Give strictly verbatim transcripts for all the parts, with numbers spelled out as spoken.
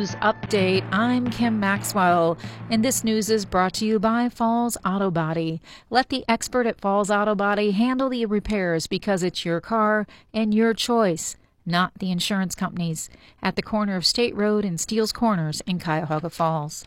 News Update. I'm Kim Maxwell, and this news is brought to you by Falls Auto Body. Let the expert at Falls Auto Body handle the repairs because it's your car and your choice, not the insurance companies. At the corner of State Road and Steele's Corners in Cuyahoga Falls.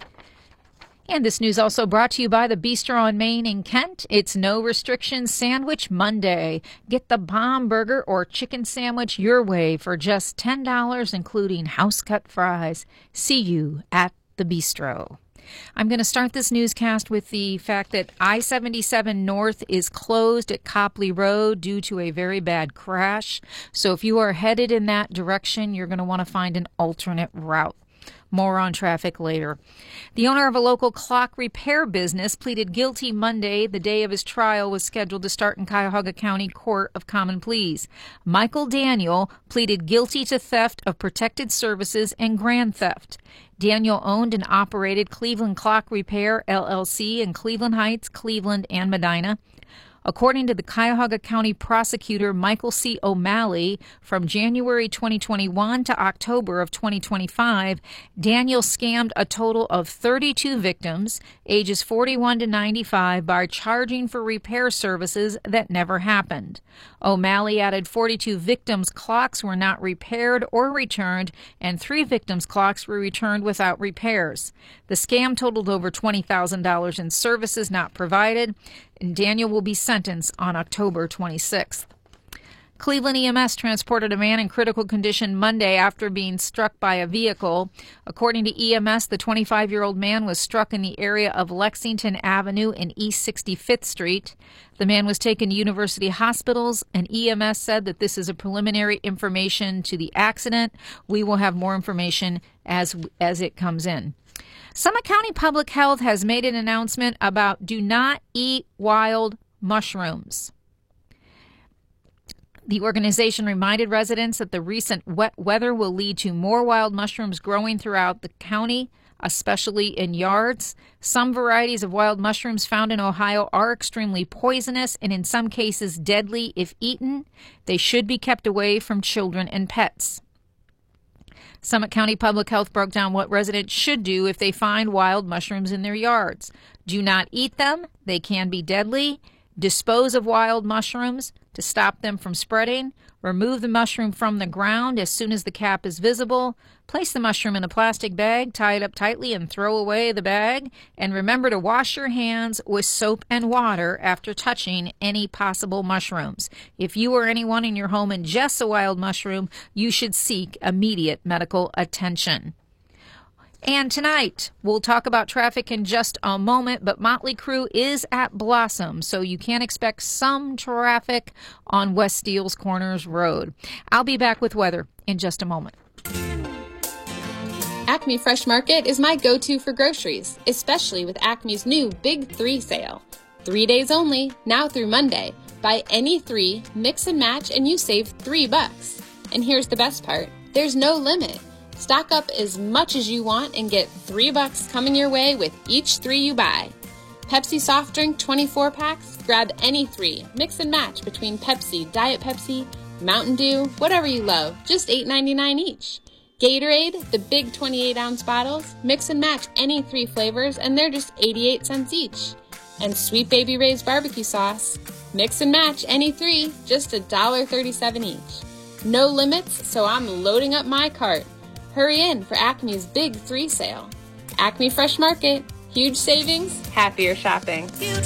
And this news also brought to you by the Bistro on Main in Kent. It's No Restrictions Sandwich Monday. Get the bomb burger or chicken sandwich your way for just ten dollars, including house-cut fries. See you at the Bistro. I'm going to start this newscast with the fact that I seventy-seven North is closed at Copley Road due to a very bad crash. So if you are headed in that direction, you're going to want to find an alternate route. More on traffic later. The owner of a local clock repair business pleaded guilty Monday. The day of his trial was scheduled to start in Cuyahoga County Court of Common Pleas. Michael Daniel pleaded guilty to theft of protected services and grand theft. Daniel owned and operated Cleveland Clock Repair, L L C, in Cleveland Heights, Cleveland, and Medina. According to the Cuyahoga County prosecutor Michael C. O'Malley, from January twenty twenty-one to October of twenty twenty-five, Daniel scammed a total of thirty-two victims, ages forty-one to ninety-five, by charging for repair services that never happened. O'Malley added forty-two victims' clocks were not repaired or returned, and three victims' clocks were returned without repairs. The scam totaled over twenty thousand dollars in services not provided, and Daniel will be sentenced on October twenty-sixth. Cleveland E M S transported a man in critical condition Monday after being struck by a vehicle. According to E M S, the twenty-five-year-old man was struck in the area of Lexington Avenue and East sixty-fifth Street. The man was taken to University Hospitals, and E M S said that this is a preliminary information to the accident. We will have more information as as it comes in. Summit County Public Health has made an announcement about do not eat wild mushrooms. The organization reminded residents that the recent wet weather will lead to more wild mushrooms growing throughout the county, especially in yards. Some varieties of wild mushrooms found in Ohio are extremely poisonous and in some cases deadly if eaten. They should be kept away from children and pets. Summit County Public Health broke down what residents should do if they find wild mushrooms in their yards. Do not eat them. They can be deadly. Dispose of wild mushrooms to stop them from spreading. Remove the mushroom from the ground as soon as the cap is visible. Place the mushroom in a plastic bag, tie it up tightly, and throw away the bag. And remember to wash your hands with soap and water after touching any possible mushrooms. If you or anyone in your home ingests a wild mushroom, you should seek immediate medical attention. And tonight, we'll talk about traffic in just a moment, but Motley Crue is at Blossom, so you can expect some traffic on West Steele's Corners Road. I'll be back with weather in just a moment. Acme Fresh Market is my go-to for groceries, especially with Acme's new Big Three sale. Three days only, now through Monday. Buy any three, mix and match, and you save three bucks. And here's the best part, there's no limit. Stock up as much as you want and get three bucks coming your way with each three you buy. Pepsi soft drink twenty-four packs? Grab any three. Mix and match between Pepsi, Diet Pepsi, Mountain Dew, whatever you love. Just eight ninety-nine each. Gatorade, the big twenty-eight ounce bottles. Mix and match any three flavors and they're just eighty-eight cents each. And Sweet Baby Ray's barbecue sauce. Mix and match any three, just one dollar and thirty-seven cents each. No limits, so I'm loading up my cart. Hurry in for Acme's Big Three sale. Acme Fresh Market. Huge savings, happier shopping.